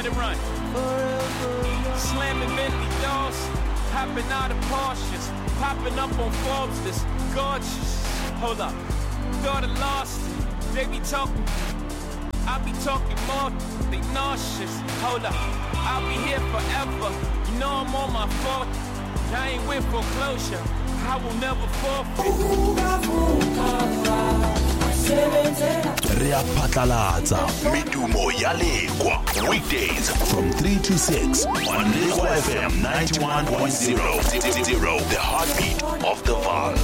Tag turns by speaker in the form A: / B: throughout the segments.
A: let it run. Slamming Bentley doors, hopping out of Porsches, popping up on Forbes list, gorgeous. Hold up, thought I lost it. They be talking, I be talking more. They nauseous. Hold up, I'll be here forever. You know I'm on my fourth. I ain't with foreclosure. I will never forfeit.
B: Riapatalaza Midumo Yalekwa weekdays from 3 to 6 on Lekwa FM 91.0, the heartbeat of the Vaal.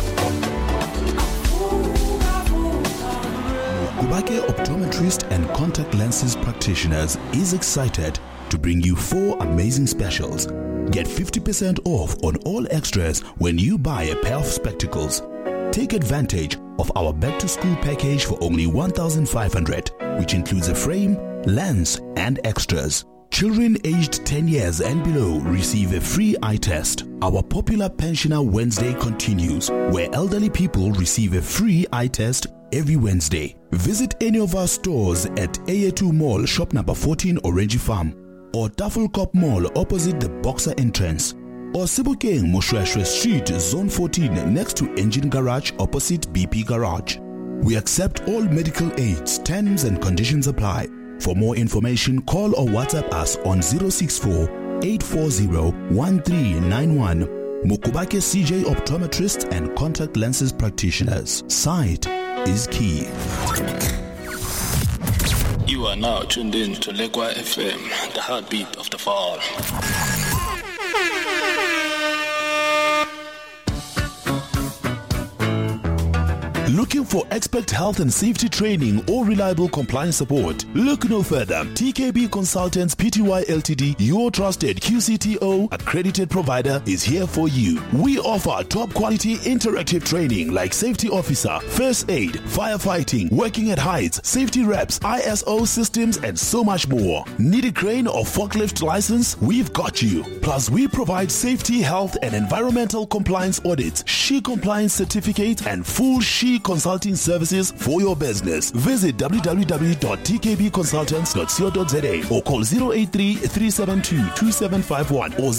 B: Mukubake Optometrist and Contact Lenses Practitioners is excited to bring you 4 amazing specials. Get 50% off on all extras when you buy a pair of spectacles. Take advantage of our back-to-school package for only 1,500, which includes a frame, lens, and extras. Children aged 10 years and below receive a free eye test. Our popular Pensioner Wednesday continues, where elderly people receive a free eye test every Wednesday. Visit any of our stores at AA2 Mall, shop number 14, Orange Farm, or Tafelkop Mall opposite the Boxer entrance, or Sebokeng Moshweshwe Street, Zone 14, next to Engine Garage opposite BP Garage. We accept all medical aids. Terms and conditions apply. For more information, call or WhatsApp us on 064-840-1391. Mukubake CJ Optometrists and Contact Lenses Practitioners. Sight is key.
C: You are now tuned in to Lekwa FM, the heartbeat of the Vaal.
B: Looking for expert health and safety training or reliable compliance support? Look no further. TKB Consultants Pty Ltd, your trusted QCTO accredited provider, is here for you. We offer top quality interactive training like safety officer, first aid, firefighting, working at heights, safety reps, ISO systems, and so much more. Need a crane or forklift license? We've got you. Plus, we provide safety, health, and environmental compliance audits, SHE compliance certificate, and full SHE consulting services for your business. Visit www.tkbconsultants.co.za or call 083-372-2751 or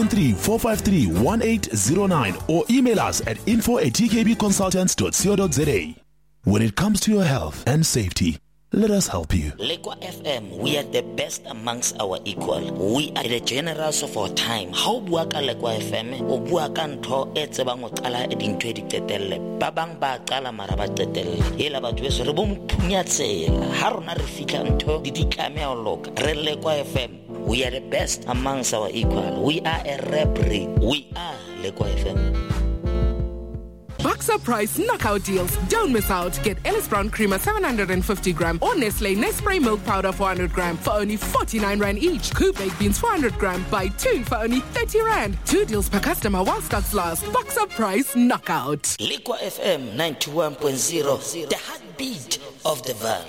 B: 073-453-1809 or email us at info@tkbconsultants.co.za. When it comes to your health and safety, let us help you.
D: Lekwa FM, we are the best amongst our equal. We are the generals of our time. How buaka Lekwa FM? O buaka ntho e tsebang o qala e dintho e ditetelle. Ba bang ba qala mara ba tetelle. Hela batho beso re bo mphunya tsela. Ha rona re fitla ntho di ditlame o loka. Re Lekwa FM. We are the best amongst our equal. We are a rap breed. We are Lekwa FM.
E: Boxer Price knockout deals. Don't miss out. Get Ellis Brown Creamer 750 gram or Nestle Nespray Milk Powder 400 gram for only 49 Rand each. Coop Baked Beans 400 gram. Buy 2 for only 30 Rand. 2 deals per customer while stocks last. Boxer Price knockout.
D: Lekwa FM 91.0, the heartbeat of the Vaal.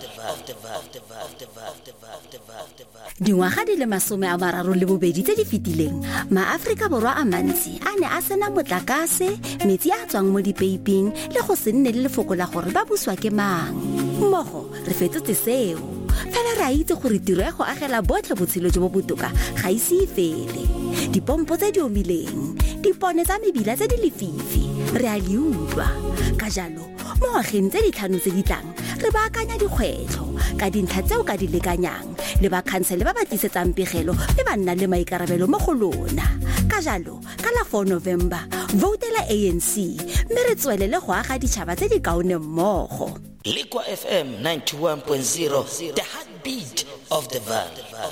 F: Dingwaga di le 32 tse di fetileng, maAfrika Borwa a mantsi a ne a sena motlakase, metsi a tswang mo dipeiping le go se nne le lefoko la gore ba buswa ke mang. Mmogo re fetotse seo. Fela re a itse gore tiro ya go agela botlhe botshelo jo bo botoka ga ise fele. Dipompo tse di omileng, dipone tsa mebila tse di lefifi, re a di utlwa. Ka jalo, mo ngwageng tse di tlhano tse di tlang, re baakanya dikgwetlho ka dintlha tseo ka di lekanyang le bakhansele ba ba tlisetsang pegelo le ba nna le maikarabelo mo go lona. Ka jalo, ka la 4 November, votela ANC mme re tswelele go aga ditšhaba tse di kaone mmogo.
D: Lekwa FM 91.0, the heartbeat of the Vaal.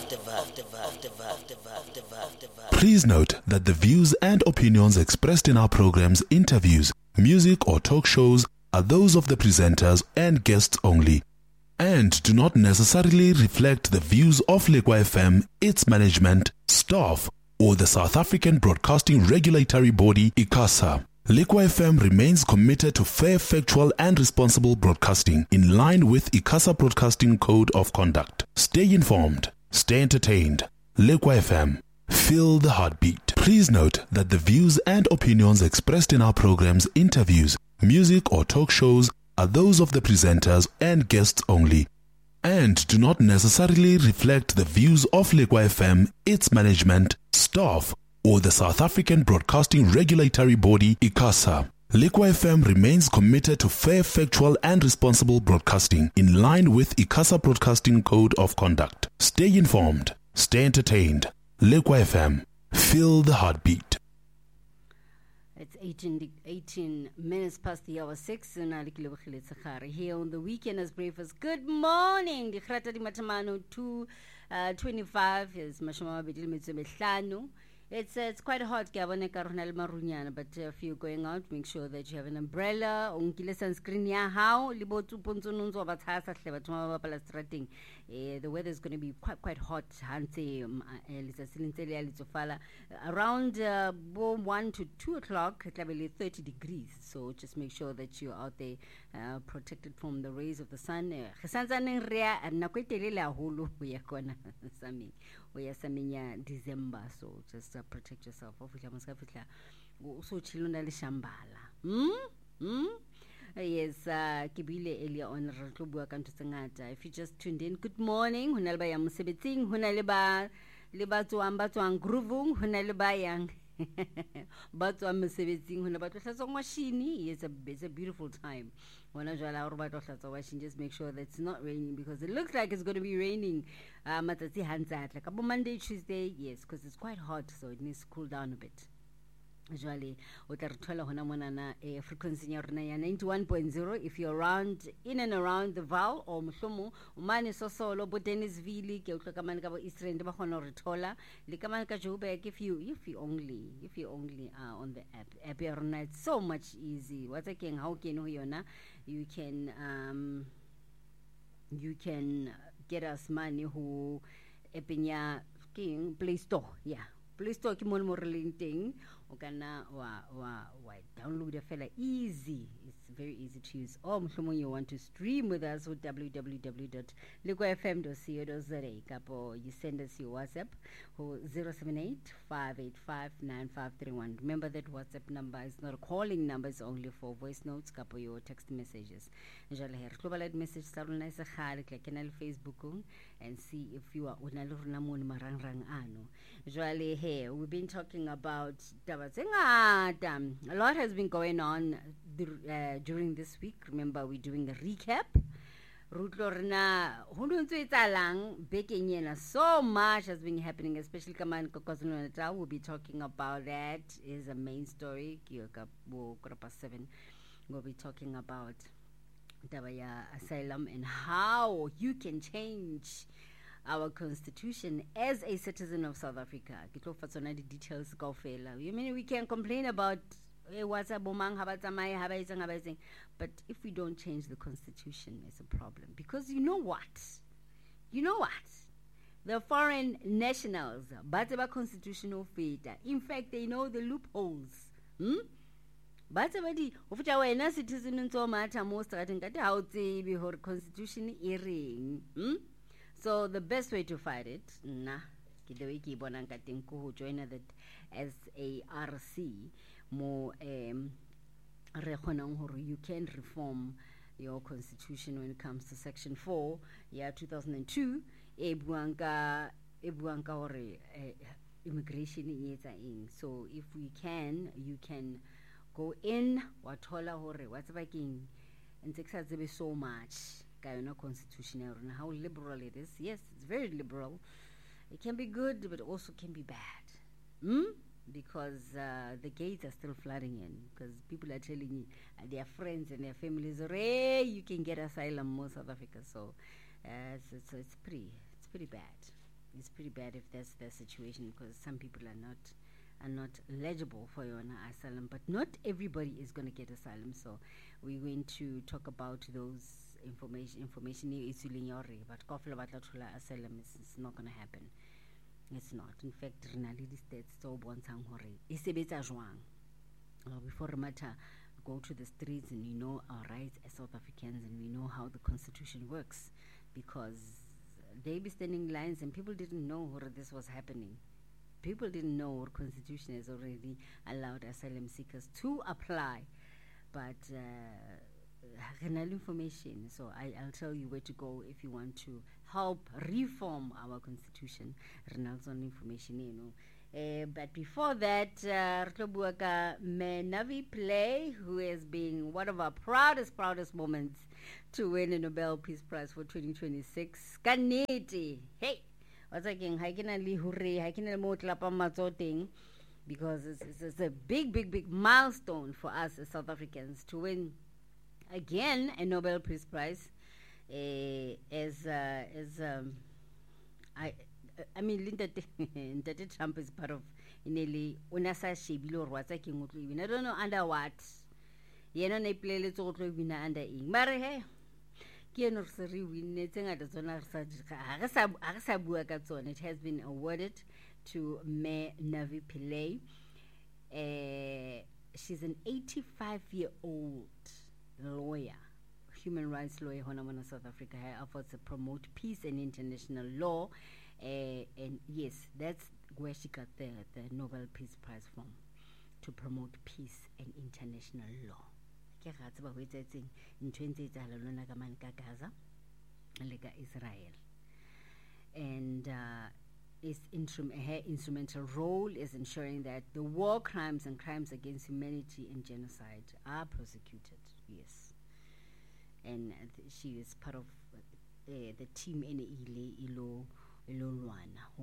B: Please note that the views and opinions expressed in our programs, interviews, music or talk shows are those of the presenters and guests only, and do not necessarily reflect the views of Lekwa FM, its management, staff, or the South African Broadcasting Regulatory Body, ICASA. Lekwa FM remains committed to fair, factual, and responsible broadcasting in line with ICASA Broadcasting Code of Conduct. Stay informed, stay entertained. Lekwa FM, feel the heartbeat. Please note that the views and opinions expressed in our programs, interviews, music or talk shows are those of the presenters and guests only, and do not necessarily reflect the views of Lekwa FM, its management, staff, or the South African Broadcasting Regulatory Body, ICASA. Lekwa FM remains committed to fair, factual, and responsible broadcasting in line with ICASA Broadcasting Code of Conduct. Stay informed, stay entertained. Lekwa FM, feel the heartbeat.
G: It's 18 minutes past the hour 6. Here on the weekend as breakfast. Good morning. Di Khrata di Matamano 225 is Mashama Bedil Mitsubehlano. It's quite hot, but if you're going out, make sure that you have an umbrella. Sunscreen. The weather is going to be quite hot. Around 1 to 2 o'clock, it will be 30 degrees. So just make sure that you're out there protected from the rays of the sun. We are December, so just protect yourself. Yes, Kibile earlier on if you just tuned in, good morning. Hunalba yang musibiting, hunaliba liba tuang groovung, hunaliba yang but I'm musibiting, hunabatu machine. It's a beautiful time. Just make sure that it's not raining, because it looks like it's going to be raining like about Monday, Tuesday, yes, because it's quite hot, so it needs to cool down a bit. Usually, frequency 91.0 if you're around, in and around the Val or Mushomo, Umani Sosolo, Botenisville, Keutlakamanka East End, Retola, Likamanka Jubek, if you only are on the app. It's so much easy. What I can, how can you can get us money who Epinya King Play Store, yeah. Play Store kimon morelinting okana wa download the fella easy. It's very easy to use. Or you want to stream with us with www.lekwafm.co.za. Kapo, you send us your WhatsApp 078-585-9531. Remember that WhatsApp number is not a calling number, it's only for voice notes, kapo your text messages. Global message saruna sa khale kla Facebook and see if you are unalurna mon marangrang ano. Usually here we've been talking about a lot has been going on during this week. Remember, we're doing a recap. So much has been happening, especially KwaZulu-Natal. We'll be talking about that. Is a main story. 7. We'll be talking about asylum and how you can change our constitution as a citizen of South Africa. The details go fail. You mean we can complain about what's a bomang, but if we don't change the constitution, it's a problem. Because you know what? The foreign nationals, but about constitutional failure. In fact, they know the loopholes. But somebody, if you are a citizen, so much most how the constitution earring. So the best way to fight it, join that SARC, more you can reform your constitution when it comes to Section 4, 2002, immigration. So if we can, you can go in, what's baking, and takes so much. Constitutional and how liberal it is. Yes, it's very liberal. It can be good, but also can be bad. Because the gates are still flooding in. Because people are telling their friends and their families, "Hey, you can get asylum in South Africa." So it's pretty bad. It's pretty bad if that's the situation, because some people are not eligible for your asylum, but not everybody is going to get asylum. So we're going to talk about those information is but asylum is not going to happen. It's not. In fact, before matter go to the streets and you know our rights as South Africans and we know how the constitution works, because they be standing lines and people didn't know this was happening. People didn't know our constitution has already allowed asylum seekers to apply, but information, so I'll tell you where to go if you want to help reform our constitution. Renalson information, you know. But before that, Navi Pillay, who has been one of our proudest moments to win a Nobel Peace Prize for 2026. Kaneti, hey, what's again? Haikinali hurry, haikinali mo tlapa matsoting, because it's a big milestone for us as South Africans to win again a Nobel Peace Prize. I mean, Linda Trump is part of Ineli Unasa Shibilo Wataki. I don't know under what. Yena ne play let's go to under ing. Mare Kiano Sari winning at the Zona Sabuakatson. It has been awarded to Me Navi Pillay. She's an 85-year-old lawyer, human rights lawyer, Honamana, South Africa. Her efforts to promote peace and international law. And yes, that's where she got the Nobel Peace Prize from, to promote peace and international law. In 20 Gaza, Israel, and her instrumental role is ensuring that the war crimes and crimes against humanity and genocide are prosecuted. Yes, and she is part of the team in Ilo. You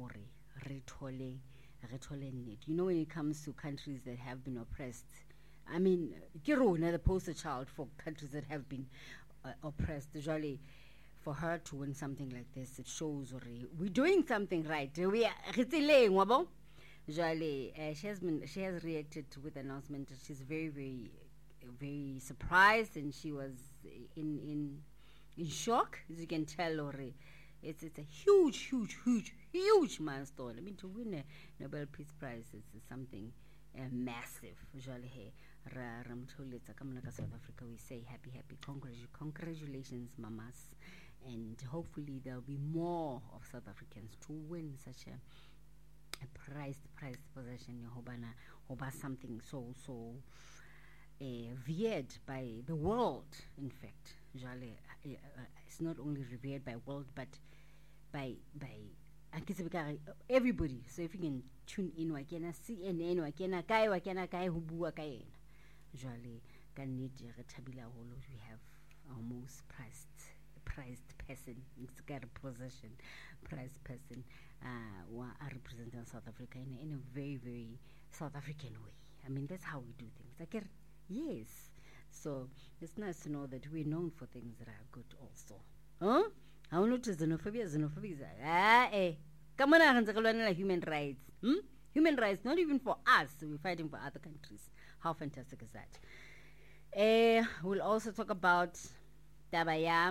G: know, when it comes to countries that have been oppressed, I mean, Kiruna, the poster child for countries that have been oppressed, usually for her to win something like this, it shows we're doing something right. We are usually she has reacted with the announcement. She's very surprised, and she was in shock, as you can tell. It's a huge milestone. I mean, to win a Nobel Peace Prize is something massive. Usually, South Africa, we say happy congratulations, mamas, and hopefully there'll be more of South Africans to win such a prized possession. Hoba something so revered by the world. In fact, usually it's not only revered by world, but by everybody. So if you can tune in, wakena CNN, wakena kai hubua kai. Usually, we have our most prized person. It's got a possession, prized person. Representing South Africa in a very South African way. I mean, that's how we do things. Yes. So it's nice to know that we're known for things that are good also. Huh? How not xenophobia is come on, human rights. Human rights, not even for us. We're fighting for other countries. How fantastic is that? We'll also talk about Tabaya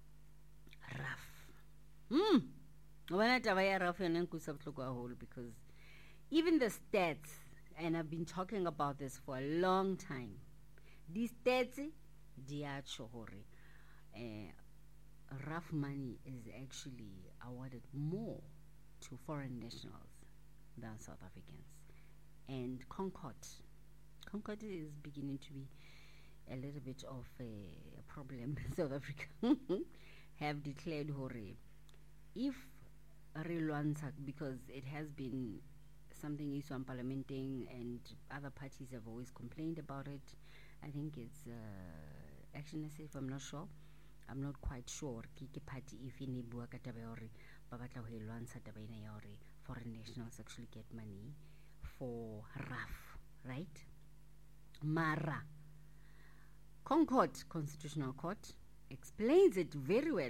G: Raf. Tabaya Raf because even the stats, and I've been talking about this for a long time. These stats, rough money is actually awarded more to foreign nationals than South Africans. And Concord is beginning to be a little bit of a problem in South Africa. Have declared if because it has been something is on parliamenting and other parties have always complained about it. I think it's Action SA, I'm not sure. I'm not quite sure. Kiki party if in Ibua Katabeori, Babata Hiluansa Tabaina foreign nationals actually get money for RAF, right? Mara. Concord Constitutional Court explains it very well,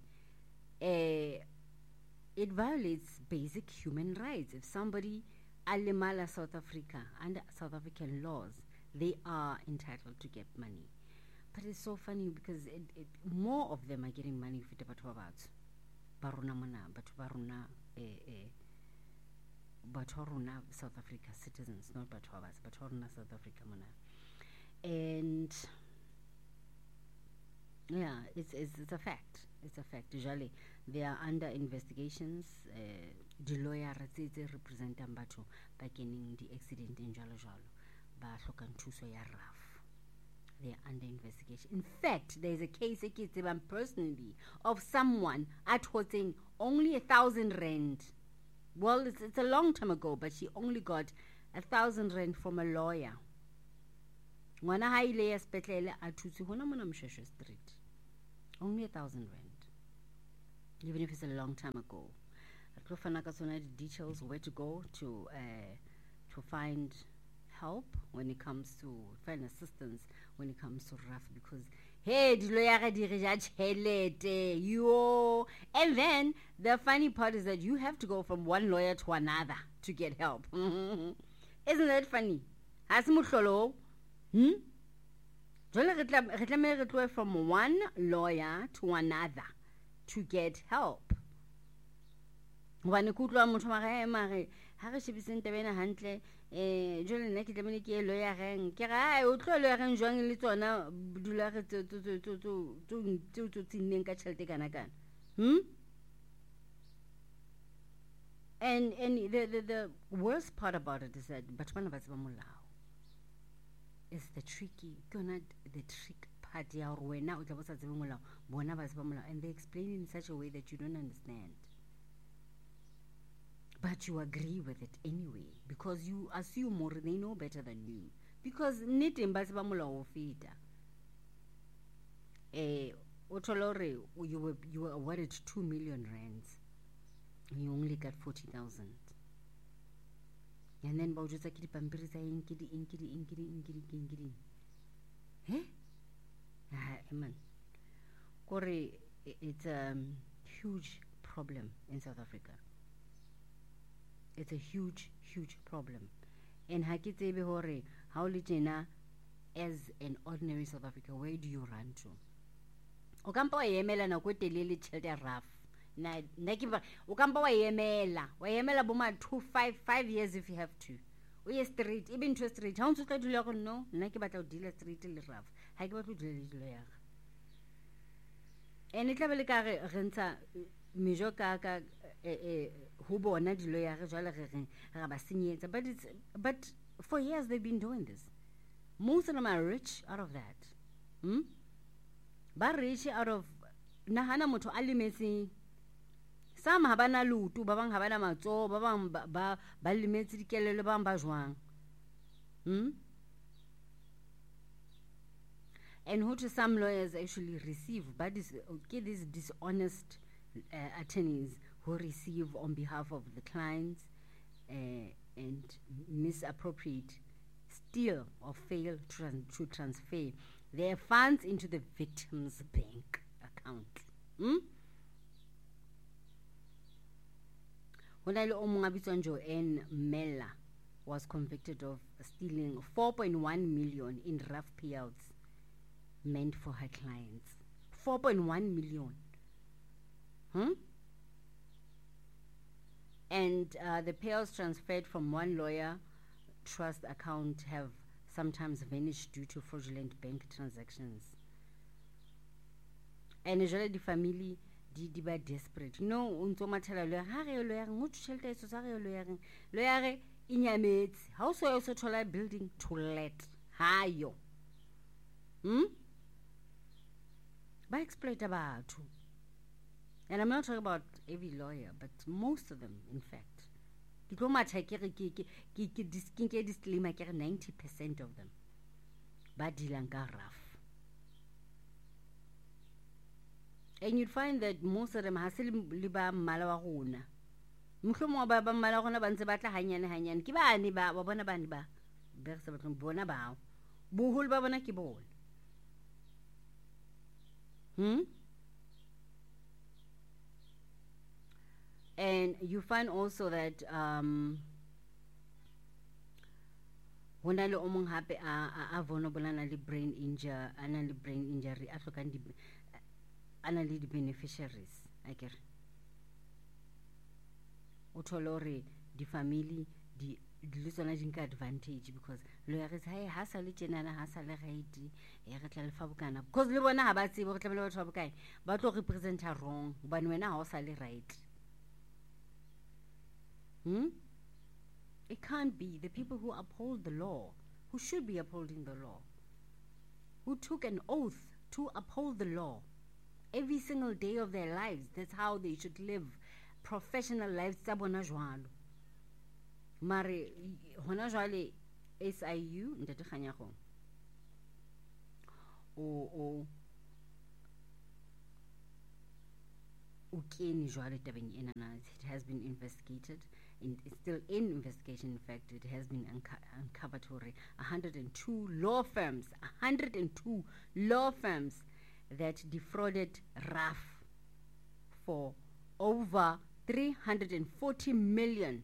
G: it violates basic human rights. If somebody alimala South Africa under South African laws, they are entitled to get money. But it's so funny because more of them are getting money for the Baruna Mana, but Baruna South Africa citizens, not Batwabas, Baruna South Africa Mana. And yeah, it's a fact. It's a fact. Usually they are under investigations. The lawyer represent Ambato beginning the accident in Jalo Jalo. Ba hloka thuso ya RAF. They are under investigation. In fact, there's a case personally of someone athotseng only 1,000 rand. Well, it's a long time ago, but she only got 1,000 rand from a lawyer. Ngwana ha ile ya sepetlele a thutse hona mona Mshweshwe Street. Only 1,000 rand. Even if it's a long time ago. Re tlo fana ka tsona details where to go to find help when it comes to find assistance when it comes to RAF, because hey, di lawyer di re ja tšhelete yo. And then the funny part is that you have to go from one lawyer to another to get help. Isn't that funny? Ha se mohlolo. Jole re tlameha from one lawyer to another to get help. Hobane ke utlwa motho mare ha re shebiseng tabena hantle jole nna ke tlamehile ke lawyereng ke ga o tlo lawyereng jwang le tsona dula re tso tsinneng ka tšhelete kana kana. And the worst part about it is that batho bana ba tseba molao. Is the tricky, the trick part ya hore wena o tla bo sa tsebe molao, bona ba tseba molao, and they explain in such a way that you don't understand. But you agree with it anyway, because you assume more they know better than you. Because nneteng ba tseba molao ho feta. O thola hore you were awarded 2 million rands. You only got 40,000. And then ba o jwetsa ke dipampiri tsa eng ke di man, kore it's a huge problem in South Africa. It's a huge problem. And ha ke tsebe hore ha o le tjena as an ordinary South Africa, where do you run to? O kampa wa emela nako telele tšhelete RAF. Na ke ba o kampa wa emela bo ma 5 years if you have to. O ye street, even to street. Ha o ntse tla dula go no, nna ke batla go deal street le RAF. Ha ke batla go dula le lawyer. And itla bele ka re ntsha mejo ka ho bona di lawyer jwale re ba senyetsa, but for years they've been doing this. Most of them are rich out of that. Ba rich out of nahana motho a limetse. Some ha bana lutu, ba bang ha bana matso, ba bang ba limetse dikelelo ba ba jwang. And who to some lawyers actually receive, but these dishonest attorneys who receive on behalf of the clients and misappropriate, steal or fail to transfer their funds into the victim's bank account. Honale o mong a bitswang Joanne Mella was convicted of stealing 4.1 million in RAF payouts meant for her clients. 4.1 million. And the payouts transferred from one lawyer trust account have sometimes vanished due to fraudulent bank transactions. And usually the family di ba desperate. No, unto mathela lawyer ha re lawyer ngo tšhelete so sa re lawyer inyametse. Ha o so thola building to let hayo. Ba exploit batho. And I'm not talking about every lawyer, but most of them, in fact. Ke tlo matha ke disclaimer ke 90% of them ba dilang ka RAF. And you'd find that most of them ha se le ba mmala wa rona. Mohlomong ba mmala wa rona ba ntse ba tla hanyane ke bane ba bona bane ba be se batlang bona ba boholo ba bona ke bona. And you find also that hona le o mong hape a vulnerable ana le brain injury, a hlokang ana le beneficiaries a kere o thola hore di family di le tsona di nka advantage, because lawyer is ha sa le tjenana ha sa le right re tla le fa bokana, because le bona ha ba tsebe go tla le batho ba bokae ba tlo represent wrong hobane wena ha o sa le right. It can't be. The people who uphold the law, who should be upholding the law, who took an oath to uphold the law every single day of their lives. That's how they should live professional lives tsa bona jwalo. Mare hona jwale SIU ntate Kganyago o kene jwale tabeng ena na. It has been investigated, and it's still in investigation. In fact, it has been uncovered for 102 law firms that defrauded RAF for over 340 million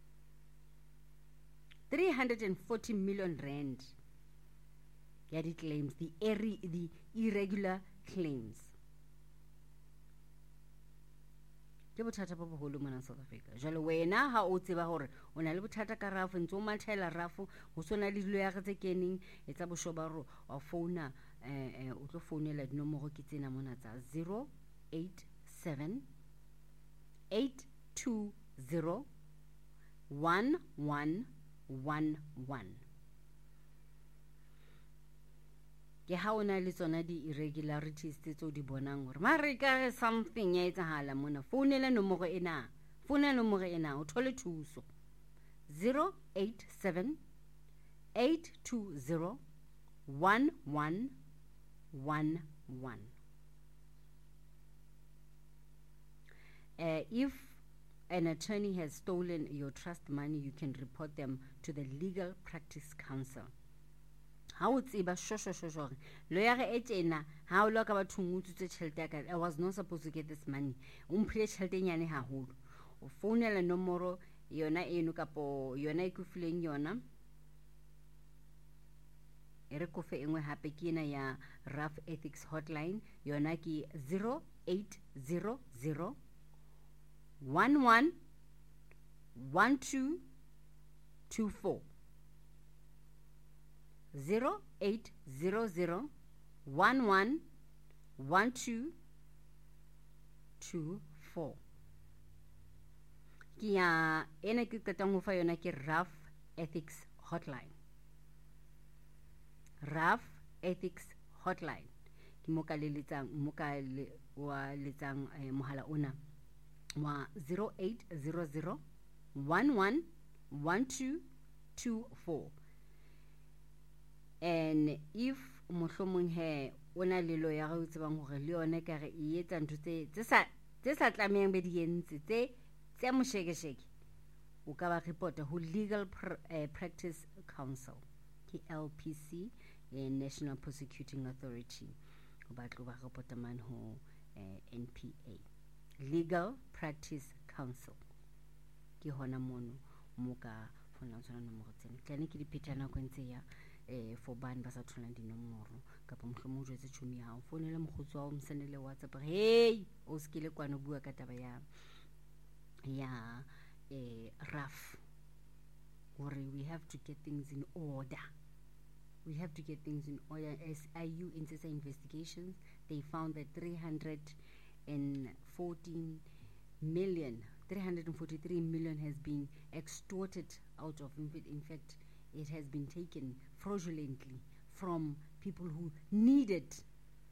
G: rand. Yeah, the claims, the irregular claims. Ke bothata ba boholo mona South Africa. Jalo wena ha o tseba hore o na le bothata ka RAF, ntse o mathela RAF, ho sona le dilo ya tse keneng etsa boshobaro wa phone o tlo founela dinomoro ke tsena mona tsa 087 820 1111. Ke ha ona le tsona di irregularities tse o di bonang hore mare ka something ya etsahala mona, founela nomoro ena o thole thuso 087 820 1111. If an attorney has stolen your trust money, you can report them to the Legal Practice Council. How it's iba shosho lawyer etena how lo ka bathung utsutse tšhelete ka. I was not supposed to get this money. Umphile tšhelete nyane haholo. O founela nomoro yona eno kapo yona ikufileng yona. Ere kofe engwe hape ke ena ya RAF Ethics Hotline, yona ki 0800 11 1224. 0800 11 1224. Ki ya ena ke qetang ho fa yona ke RAF Ethics Hotline. RAF Ethics Hotline ke letsang mohala ona wa 0800 11 1224. And if mohlomong he ona le lo ya go tsebang hore le yone ka re e etsa ntho tse sa tlamehang be di entse tse moshekesheke, o ka ba reporta ho Legal Practice Council ke LPC, National Prosecuting Authority. O ba tlo ba reporta man ho NPA, Legal Practice Council. Ke hona mono mo ka fona tsona nomoro tsena. Tlane ke di phethana go ntse ya for ban ba sa thola dinomoro kapa mohlomong o jwetse tšhomi ya hao, founela mokgotsi wa o msenele WhatsApp, hey o skile kwana bua ka taba ya RAF, gore we have to get things in order. We have to get things in order. As IU into investigations, they found that 343 million has been extorted out of, in fact, it has been taken fraudulently from people who need it.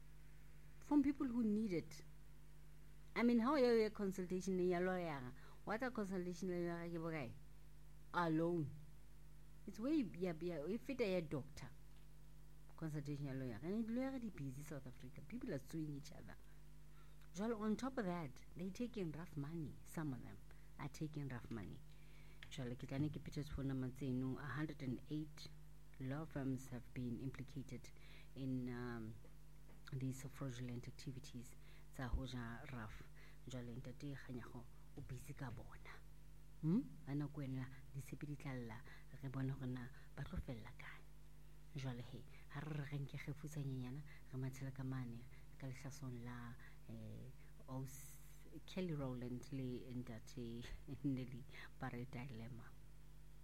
G: I mean, how are your consultation in your lawyer? What a consultation in your lawyer? Alone. It's way, if it a doctor. Consultation in your lawyer. And it's already busy South Africa. People are suing each other. On top of that, they're taking rough money. Some of them are taking rough money. 108 law firms have been implicated in these fraudulent activities. Tsa hoja RAF. Jale ntate Kganyago o busy ka bona. Ana kwena di sepedi tlalla re bona gona ba tlo fella kae. Jale he ha re renke kgefutsanyana re mathela ka mane ka lehlason la Kelly Rowland le ntate Nelly Bare Dilemma.